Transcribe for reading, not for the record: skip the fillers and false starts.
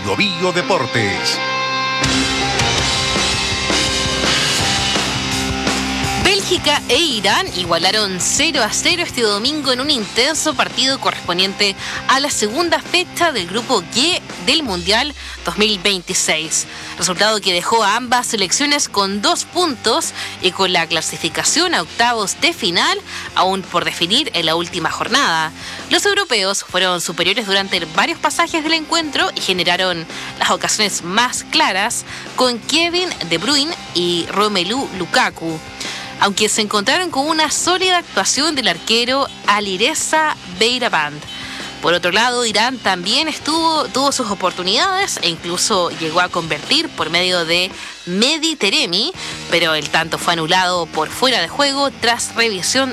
Bio Deportes. Bélgica e Irán igualaron 0-0 este domingo en un intenso partido correspondiente a la segunda fecha del Grupo G del Mundial 2026. Resultado que dejó a ambas selecciones con 2 puntos y con la clasificación a octavos de final aún por definir en la última jornada. Los europeos fueron superiores durante varios pasajes del encuentro y generaron las ocasiones más claras con Kevin De Bruyne y Romelu Lukaku, aunque se encontraron con una sólida actuación del arquero Alireza Beiraband. Por otro lado, Irán también tuvo sus oportunidades e incluso llegó a convertir por medio de Mehdi Taremi, pero el tanto fue anulado por fuera de juego tras revisión